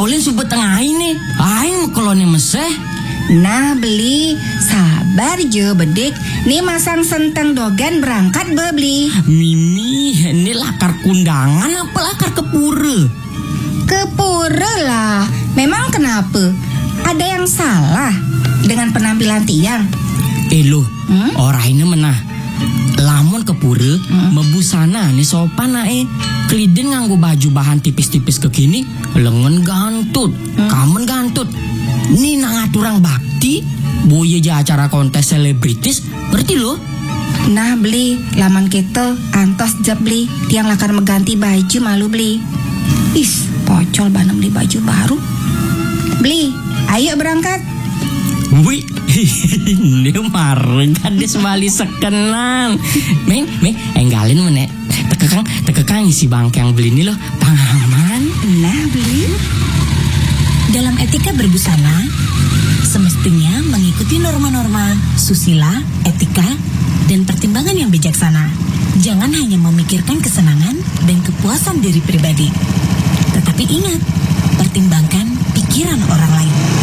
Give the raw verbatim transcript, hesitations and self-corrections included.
colin subet tengah ini. Aing koloni meseh. Nah beli, sabar je bedik. Nih masang senteng dogan berangkat beli. Mimi, ini lakar kundangan apa lakar kepura? Kepura lah. Memang kenapa? Ada yang salah dengan penampilan tiang? Eh lo, Hmm? orang ini menah. Lamun kepura, hmm. mebusana nih sopan nae. Kelidin nganggo baju bahan tipis-tipis kekini, lengan gantut, hmm. kamen gantut. Nih nang aturang bakti, boye ja acara kontes selebritis, berarti lo? Nah beli, laman kita antos jab beli. Tiang lakar mengganti baju malu beli. Is, pocol banem beli baju baru. Beli, ayo berangkat. Wih, ini mareng kades bali sekenang. Meng, meng, enggalin menek. Tekekang, tekekang isi bangke yang beli ini loh, pangaman. Nah beli. Dalam etika berbusana, semestinya mengikuti norma-norma susila, etika, dan pertimbangan yang bijaksana. Jangan hanya memikirkan kesenangan dan kepuasan diri pribadi, tetapi ingat, pertimbangkan pikiran orang lain.